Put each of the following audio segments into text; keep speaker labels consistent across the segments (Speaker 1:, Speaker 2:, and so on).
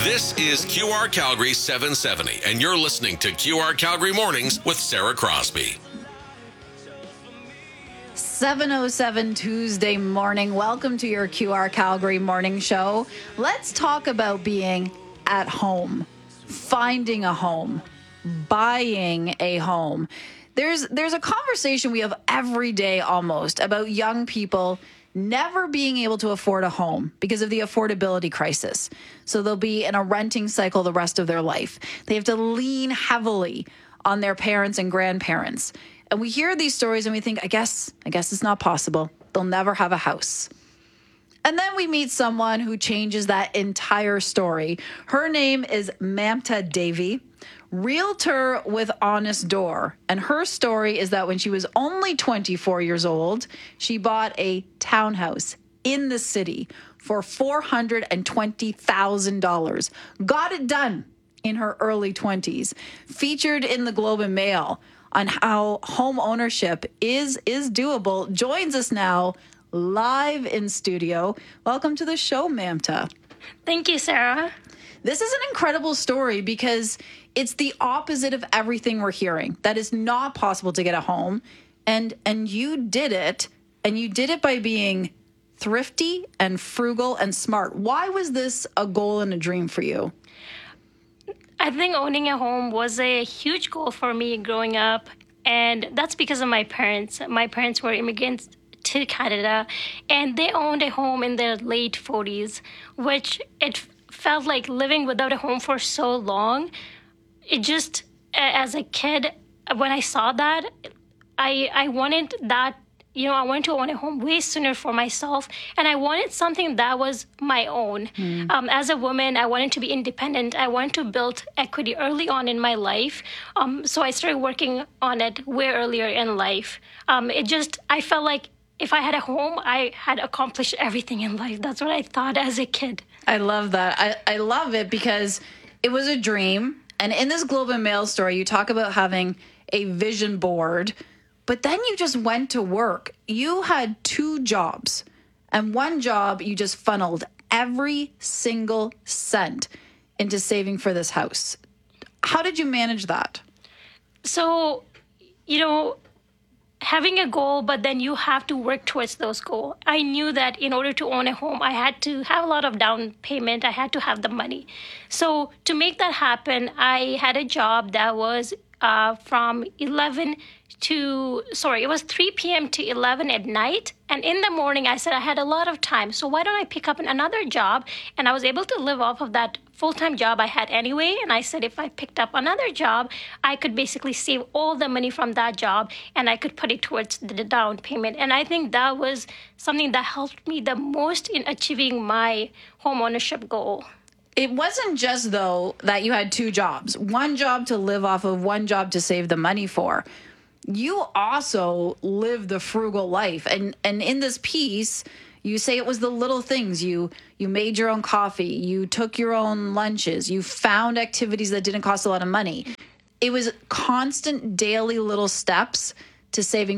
Speaker 1: This is QR Calgary 770, and you're listening to QR Calgary Mornings with Sarah Crosby.
Speaker 2: 7:07 Tuesday morning. Welcome to your QR Calgary morning show. Let's talk about being at home, finding a home, buying a home. There's a conversation we have every day almost about young people never being able to afford a home because of the affordability crisis. So they'll be in a renting cycle the rest of their life. They have to lean heavily on their parents and grandparents. And we hear these stories and we think, I guess it's not possible. They'll never have a house. And then we meet someone who changes that entire story. Her name is Mamta Devi, realtor with Honest Door. And her story is that when she was only 24 years old, she bought a townhouse in the city for $420,000. Got it done in her early 20s. Featured in the Globe and Mail on how home ownership is doable. Joins us now live in studio. Welcome to the show, Mamta.
Speaker 3: Thank you, Sarah.
Speaker 2: This is an incredible story because it's the opposite of everything we're hearing. That is not possible to get a home. And you did it. And you did it by being thrifty and frugal and smart. Why was this a goal and a dream for you?
Speaker 3: I think owning a home was a huge goal for me growing up. And that's because of my parents. My parents were immigrants to Canada, and they owned a home in their late 40s, which it felt like living without a home for so long. It just, as a kid, when I saw that, I wanted that, I wanted to own a home way sooner for myself, and I wanted something that was my own. As a woman, I wanted to be independent. I wanted to build equity early on in my life, so I started working on it way earlier in life. I felt like if I had a home, I had accomplished everything in life. That's what I thought as a kid.
Speaker 2: I love that. I love it because it was a dream. And in this Globe and Mail story, you talk about having a vision board, but then you just went to work. You had 2 jobs, and one job you just funneled every single cent into saving for this house. How did you manage that?
Speaker 3: So, having a goal, but then you have to work towards those goals. I knew that in order to own a home, I had to have a lot of down payment. I had to have the money. So to make that happen, I had a job that was from 3 p.m. to 11 at night. And in the morning, I said I had a lot of time. So why don't I pick up another job? And I was able to live off of that full-time job I had anyway. And I said if I picked up another job, I could basically save all the money from that job and I could put it towards the down payment. And I think that was something that helped me the most in achieving my home ownership goal.
Speaker 2: It wasn't just, though, that you had 2 jobs. One job to live off of, one job to save the money for. You also live the frugal life. And in this piece, you say it was the little things. You made your own coffee. You took your own lunches. You found activities that didn't cost a lot of money. It was constant daily little steps to saving.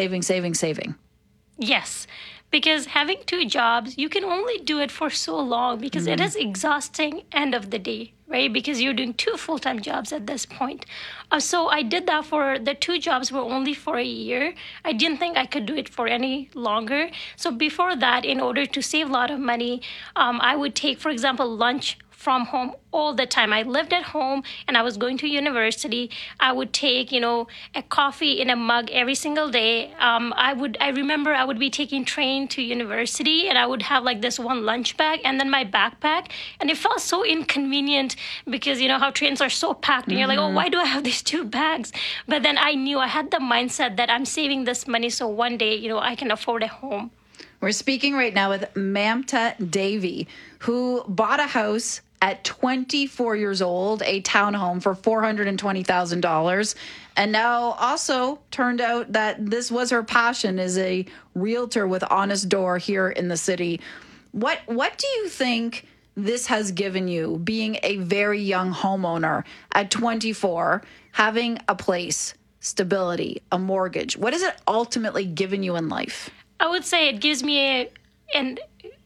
Speaker 3: Yes. Because having 2 jobs, you can only do it for so long because it is exhausting end of the day, right? Because you're doing 2 full-time jobs at this point. So I did that for the 2 jobs were only for a year. I didn't think I could do it for any longer. So before that, in order to save a lot of money, I would take, for example, lunch from home all the time. I lived at home and I was going to university. I would take, a coffee in a mug every single day. I remember I would be taking train to university and I would have like this one lunch bag and then my backpack. And it felt so inconvenient because how trains are so packed and you're like, oh, why do I have these 2 bags? But then I knew I had the mindset that I'm saving this money so one day, I can afford a home.
Speaker 2: We're speaking right now with Mamta Devi, who bought a house at 24 years old, a townhome for $420,000. And now also turned out that this was her passion as a realtor with Honest Door here in the city. What do you think this has given you, being a very young homeowner at 24, having a place, stability, a mortgage? What has it ultimately given you in life?
Speaker 3: I would say it gives me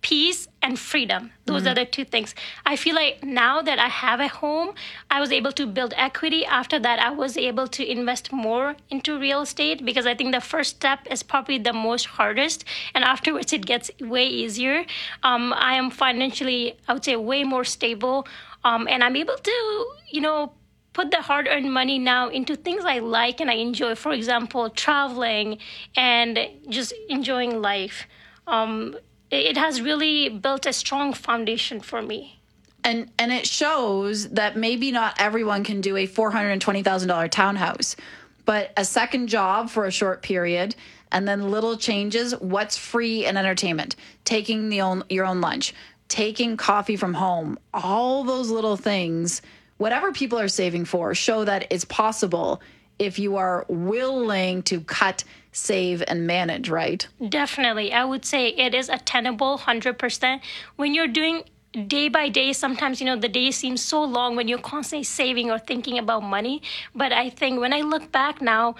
Speaker 3: peace and freedom. Those are the two things. I feel like now that I have a home, I was able to build equity. After that, I was able to invest more into real estate, because I think the first step is probably the most hardest. And afterwards, it gets way easier. I am financially, I would say, way more stable. And I'm able to, put the hard-earned money now into things I like and I enjoy. For example, traveling and just enjoying life. It has really built a strong foundation for me.
Speaker 2: And it shows that maybe not everyone can do a $420,000 townhouse, but a second job for a short period, and then little changes. What's free in entertainment? Taking your own lunch, taking coffee from home, all those little things, whatever people are saving for, show that it's possible if you are willing to cut, save, and manage, right?
Speaker 3: Definitely. I would say it is attainable 100%. When you're doing day by day, sometimes, the day seems so long when you're constantly saving or thinking about money. But I think when I look back now,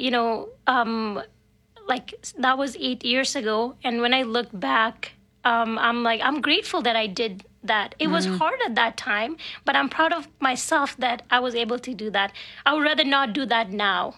Speaker 3: like that was 8 years ago. And when I look back, I'm grateful that I did that. It was hard at that time, but I'm proud of myself that I was able to do that. I would rather not do that now.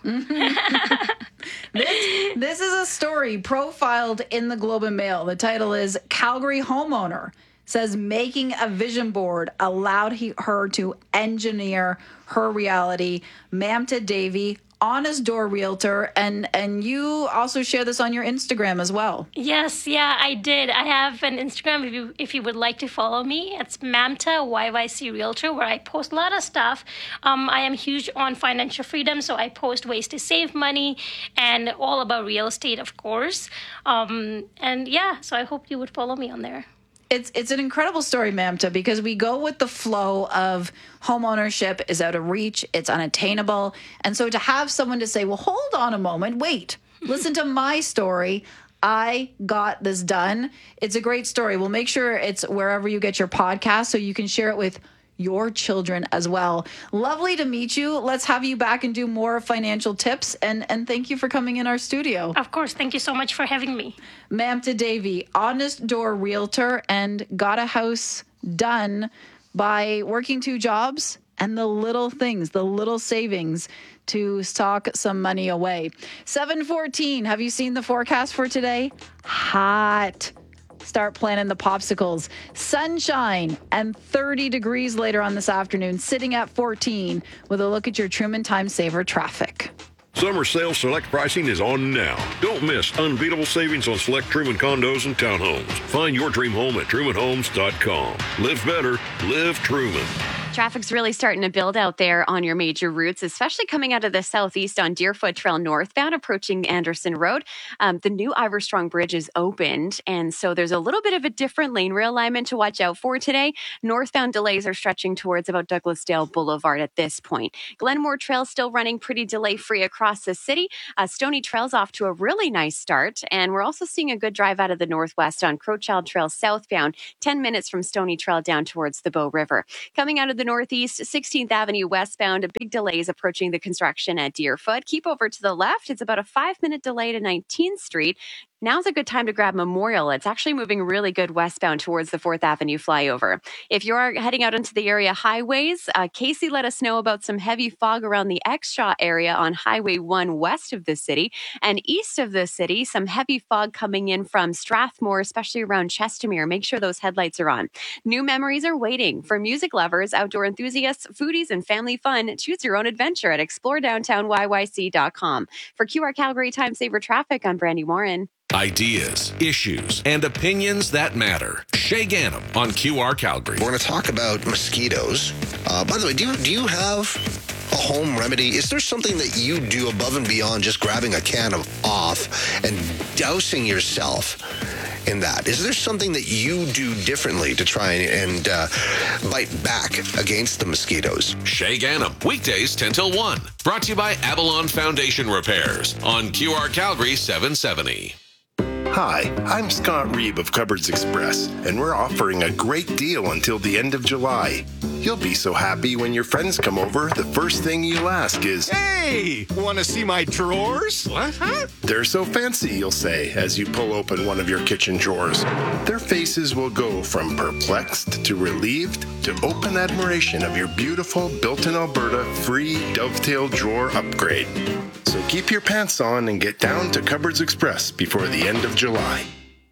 Speaker 2: This is a story profiled in the Globe and Mail. The title is Calgary Homeowner Says Making a Vision Board Allowed her to Engineer Her Reality. Mamta Devi, Honest Door Realtor, and you also share this on your Instagram as well.
Speaker 3: Yes, I did. I have an Instagram if you would like to follow me. It's Mamta YYC Realtor, where I post a lot of stuff. I am huge on financial freedom, so I post ways to save money and all about real estate, of course. So I hope you would follow me on there.
Speaker 2: It's an incredible story, Mamta, because we go with the flow of home ownership is out of reach, it's unattainable. And so to have someone to say, well, hold on a moment, wait, listen to my story. I got this done. It's a great story. We'll make sure it's wherever you get your podcast so you can share it with your children as well. Lovely to meet you. Let's have you back and do more financial tips. And thank you for coming in our studio.
Speaker 3: Of course. Thank you so much for having me.
Speaker 2: Mamta Devi, Honest Door Realtor, and got a house done by working 2 jobs and the little things, the little savings to stock some money away. 7:14. Have you seen the forecast for today? Hot. Start planning the popsicles. Sunshine and 30 degrees later on this afternoon, sitting at 14 with a look at your Truman Time Saver traffic.
Speaker 4: Summer sale select pricing is on now. Don't miss unbeatable savings on select Truman condos and townhomes. Find your dream home at trumanhomes.com. Live better. Live Truman.
Speaker 5: Traffic's really starting to build out there on your major routes, especially coming out of the southeast on Deerfoot Trail northbound, approaching Anderson Road. The new Iverstrong Bridge is opened, and so there's a little bit of a different lane realignment to watch out for today. Northbound delays are stretching towards about Douglasdale Boulevard at this point. Glenmore Trail still running pretty delay-free across the city. Stony Trail's off to a really nice start, and we're also seeing a good drive out of the northwest on Crowchild Trail southbound, 10 minutes from Stony Trail down towards the Bow River. Coming out of the northeast, 16th Avenue westbound, big delays approaching the construction at Deerfoot. Keep over to the left. It's about a 5-minute delay to 19th Street. Now's a good time to grab Memorial. It's actually moving really good westbound towards the 4th Avenue flyover. If you're heading out into the area highways, Casey let us know about some heavy fog around the Exshaw area on Highway 1 west of the city. And east of the city, some heavy fog coming in from Strathmore, especially around Chestermere. Make sure those headlights are on. New memories are waiting. For music lovers, outdoor enthusiasts, foodies, and family fun, choose your own adventure at exploredowntownyyc.com. For QR Calgary Time Saver Traffic, I'm Brandy Warren.
Speaker 1: Ideas, issues, and opinions that matter. Shay Ganem on QR Calgary.
Speaker 6: We're going to talk about mosquitoes. By the way, do you have a home remedy? Is there something that you do above and beyond just grabbing a can of off and dousing yourself in that? Is there something that you do differently to try and bite back against the mosquitoes?
Speaker 1: Shay Ganem, weekdays 10 till 1. Brought to you by Avalon Foundation Repairs on QR Calgary 770.
Speaker 7: Hi, I'm Scott Reeb of Cupboards Express, and we're offering a great deal until the end of July. You'll be so happy when your friends come over, the first thing you'll ask is,
Speaker 8: "Hey, want to see my drawers?" What? Huh?
Speaker 7: "They're so fancy," you'll say as you pull open one of your kitchen drawers. Their faces will go from perplexed to relieved to open admiration of your beautiful built-in Alberta free dovetail drawer upgrade. So keep your pants on and get down to Cupboards Express before the end of July.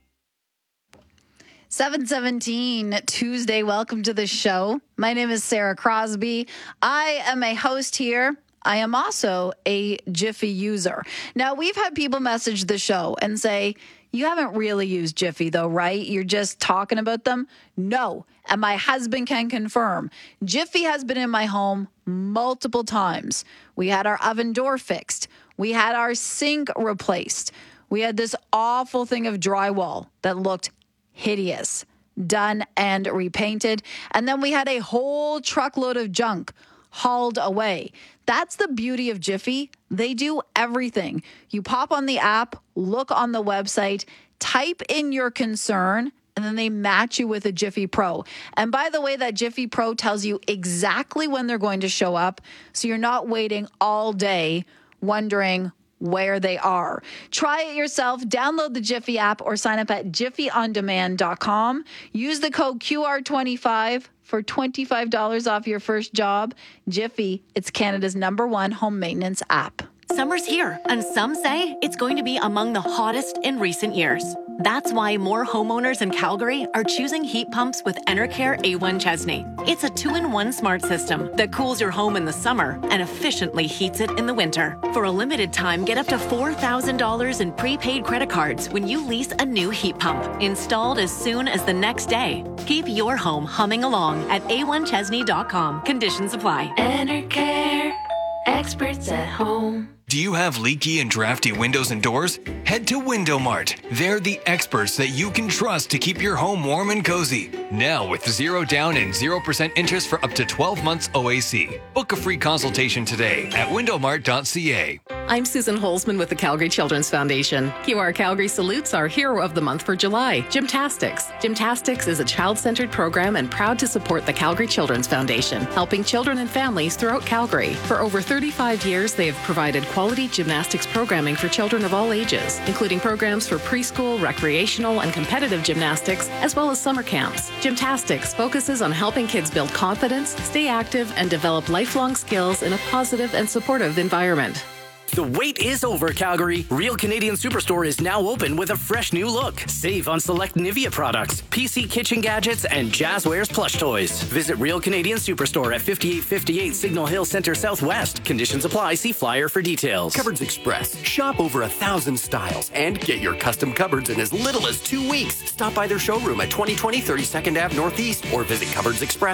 Speaker 2: 7:17 Tuesday. Welcome to the show. My name is Sarah Crosby. I am a host here. I am also a Jiffy user. Now, we've had people message the show and say, "You haven't really used Jiffy though, right? You're just talking about them." No. And my husband can confirm. Jiffy has been in my home multiple times. We had our oven door fixed. We had our sink replaced. We had this awful thing of drywall that looked hideous, done and repainted. And then we had a whole truckload of junk hauled away. That's the beauty of Jiffy. They do everything. You pop on the app, look on the website, type in your concern, and then they match you with a Jiffy Pro. And by the way, that Jiffy Pro tells you exactly when they're going to show up, so you're not waiting all day wondering where they are. Try it yourself. Download the Jiffy app or sign up at jiffyondemand.com. Use the code QR25 for $25 off your first job. Jiffy, it's Canada's #1 home maintenance app.
Speaker 9: Summer's here, and some say it's going to be among the hottest in recent years. That's why more homeowners in Calgary are choosing heat pumps with Enercare A1 Chesney. It's a 2-in-1 smart system that cools your home in the summer and efficiently heats it in the winter. For a limited time, get up to $4,000 in prepaid credit cards when you lease a new heat pump, installed as soon as the next day. Keep your home humming along at a1chesney.com. Conditions apply.
Speaker 3: Enercare, experts at home.
Speaker 10: Do you have leaky and drafty windows and doors? Head to Window Mart. They're the experts that you can trust to keep your home warm and cozy. Now with 0 down and 0% interest for up to 12 months OAC. Book a free consultation today at windowmart.ca.
Speaker 11: I'm Susan Holzman with the Calgary Children's Foundation. QR Calgary salutes our hero of the month for July, Gymtastics. Gymtastics is a child-centered program and proud to support the Calgary Children's Foundation, helping children and families throughout Calgary. For over 35 years, they have provided quality gymnastics programming for children of all ages, including programs for preschool, recreational, and competitive gymnastics, as well as summer camps. Gymtastics focuses on helping kids build confidence, stay active, and develop lifelong skills in a positive and supportive environment.
Speaker 12: The wait is over, Calgary. Real Canadian Superstore is now open with a fresh new look. Save on select Nivea products, PC kitchen gadgets, and Jazzwares plush toys. Visit Real Canadian Superstore at 5858 Signal Hill Center Southwest. Conditions apply. See flyer for details.
Speaker 13: Cupboards Express. Shop over 1,000 styles and get your custom cupboards in as little as 2 weeks. Stop by their showroom at 2020 32nd Ave Northeast or visit Cupboards Express